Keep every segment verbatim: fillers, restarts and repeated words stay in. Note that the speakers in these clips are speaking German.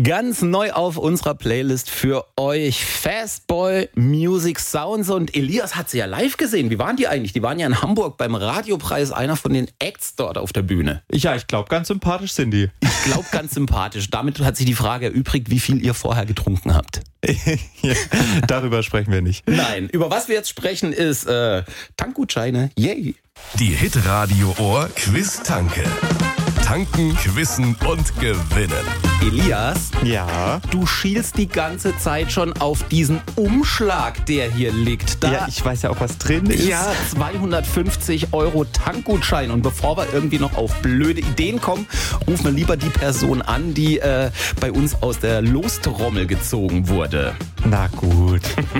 Ganz neu auf unserer Playlist für euch Fastboy Music Sounds. Und Elias hat sie ja live gesehen. Wie waren die eigentlich? Die waren ja in Hamburg beim Radiopreis, einer von den Acts dort auf der Bühne. Ja, ich glaube, ganz sympathisch sind die. Ich glaube, ganz sympathisch. Damit hat sich die Frage erübrigt, wie viel ihr vorher getrunken habt. Ja, darüber sprechen wir nicht. Nein, über was wir jetzt sprechen ist äh, Tankgutscheine. Yay! Die Hitradio Ohr Quiz Tanke. Tanken, quizzen und gewinnen. Elias, Ja. du schielst die ganze Zeit schon auf diesen Umschlag, der hier liegt. Da Ja, ich weiß ja auch, was drin ist. Ja, zweihundertfünfzig Euro Tankgutschein. Und bevor wir irgendwie noch auf blöde Ideen kommen, rufen wir lieber die Person an, die äh, bei uns aus der Lostrommel gezogen wurde. Na gut.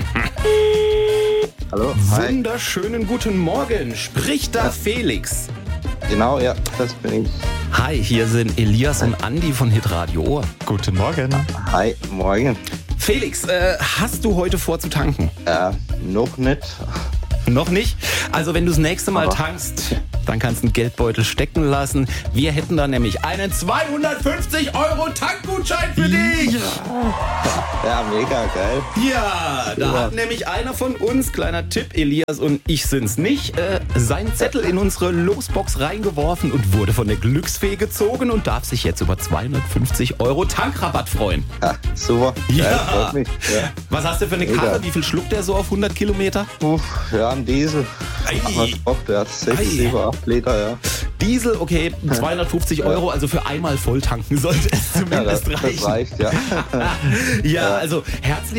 Hallo? Hi. Wunderschönen guten Morgen. Spricht da Felix? Genau, ja, das bin ich. Hi, hier sind Elias und Andi von Hitradio Ohr. Guten Morgen. Hi, morgen. Felix, äh, hast du heute vor zu tanken? Äh, noch nicht. Noch nicht? Also wenn du das nächste Mal Aber- tankst, dann kannst du einen Geldbeutel stecken lassen. Wir hätten da nämlich einen zweihundertfünfzig Euro Tankgutschein für dich. Ja, mega geil. Ja, da Super. hat nämlich einer von uns, kleiner Tipp, Elias und ich sind's nicht, äh, seinen Zettel in unsere Losbox reingeworfen und wurde von der Glücksfee gezogen und darf sich jetzt über zweihundertfünfzig Euro Tankrabatt freuen. Ja, super. Ja. Geil, freut mich. Ja. Was hast du für eine Mega. Karre? Wie viel schluckt der so auf hundert Kilometer? Puh, ja, ein Diesel. Ei. Was Bock, der hat sechs, Ei. sieben, acht Liter, ja. Diesel, okay, zweihundertfünfzig Euro, also für einmal voll tanken sollte es Ja, das, zumindest reichen. das reicht, ja. Ja, also herzlich